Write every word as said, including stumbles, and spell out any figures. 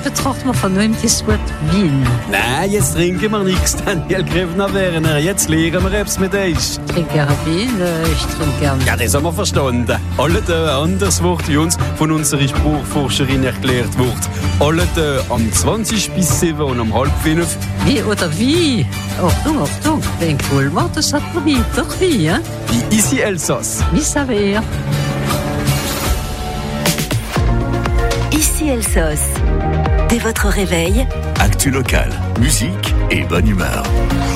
betrachten wir von neuem das Wort Wein. Nein, jetzt trinken wir nichts, Daniel Grevner-Werner. Jetzt lernen wir etwas mit euch. Ich trinke gerne Wein, ich trinke gerne. Ja, das haben wir verstanden. Alle Tage ein anderes Wort, wie uns von unserer Spruchforscherin erklärt wird. Alle Tage am zwanzig bis sieben und um halb fünf. Wie oder wie? Achtung, Achtung, den Kohlmann, das hat man wieder wie, ja? Wie ici Elsass. Wie savez Ici Elsass. Dès votre réveil, Actu local, musique et bonne humeur.